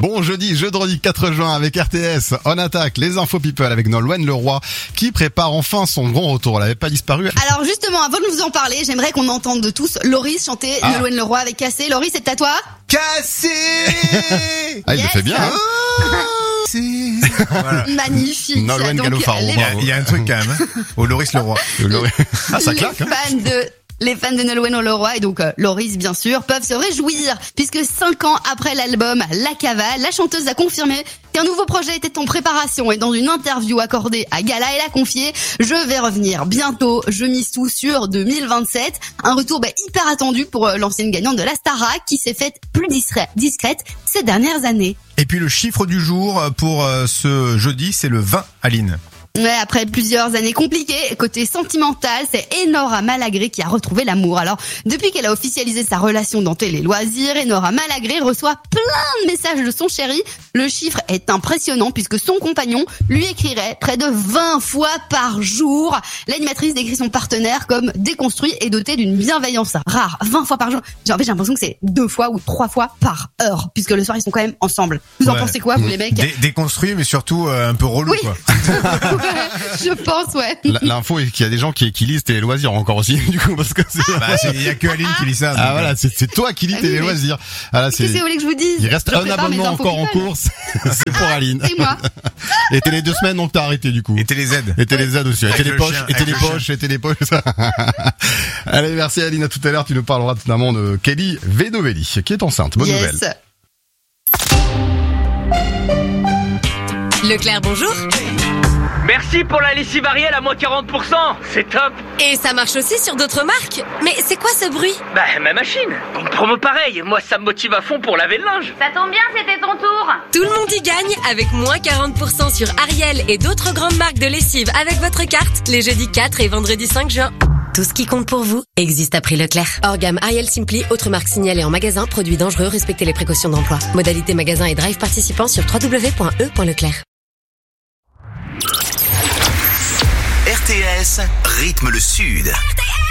Bon jeudi 4 juin avec RTS. On attaque les infos people avec Nolwenn Leroy qui prépare enfin son grand retour. Elle n'avait pas disparu. Alors justement, avant de vous en parler, j'aimerais qu'on entende de tous Loris chanter Nolwenn Leroy avec Cassé. Loris, c'est à toi? Cassé. Ah, il le fait bien. Hein. Voilà. Magnifique. Nolwenn Donc, Gallo-Faro. Il y a un truc quand même, hein, au Loris Leroy. Ah, ça claque. Les fans de Nolwenn Leroy et donc Loris bien sûr peuvent se réjouir puisque 5 ans après l'album La Cavale, la chanteuse a confirmé qu'un nouveau projet était en préparation et dans une interview accordée à Gala, elle a confié « Je vais revenir bientôt, je mise tout sur 2027 ». Un retour hyper attendu pour l'ancienne gagnante de la Starac qui s'est faite plus discrète ces dernières années. Et puis le chiffre du jour pour ce jeudi, c'est le 20, Aline. Ouais, après plusieurs années compliquées, côté sentimental, c'est Enora Malagré qui a retrouvé l'amour. Alors, depuis qu'elle a officialisé sa relation dans Télé Loisirs, Enora Malagré reçoit plein de messages de son chéri. Le chiffre est impressionnant puisque son compagnon lui écrirait près de 20 fois par jour. L'animatrice décrit son partenaire comme déconstruit et doté d'une bienveillance rare. 20 fois par jour. En fait, j'ai l'impression que c'est 2 fois ou 3 fois par heure puisque le soir, ils sont quand même ensemble. Vous en pensez quoi, vous les mecs? Déconstruit, mais surtout un peu relou, quoi. Je pense, ouais. L'info est qu'il y a des gens qui lisent Télé Loisirs encore aussi, du coup, parce que il y a que Aline qui lit ça. Ah voilà, c'est toi qui lis Télé Loisirs. Ah, là, Qu'est-ce que vous voulez que je vous dise? Il reste un abonnement encore en course. C'est pour Aline. C'est moi. Et Télé 2 semaines, on t'a arrêté, du coup. Et Télé Z. Et Télé Z aussi. Et Télé Poche, et Télé Poche, et Télé Poche. Allez, merci Aline, à tout à l'heure. Tu nous parleras notamment de Kelly Vedovelli, qui est enceinte. Bonne nouvelle. Leclerc, bonjour. Merci pour la lessive Ariel à moins 40%, c'est top. Et ça marche aussi sur d'autres marques. Mais c'est quoi ce bruit? Bah ma machine, une promo pareille, moi ça me motive à fond pour laver le linge. Ça tombe bien, c'était ton tour. Tout le monde y gagne avec moins 40% sur Ariel et d'autres grandes marques de lessive avec votre carte les jeudis 4 et vendredi 5 juin. Tout ce qui compte pour vous existe à prix Leclerc. Hors gamme Ariel Simply, autres marques signalées en magasin, produits dangereux, respectez les précautions d'emploi. Modalité magasin et drive participants sur www.e.leclerc. RTS rythme le Sud.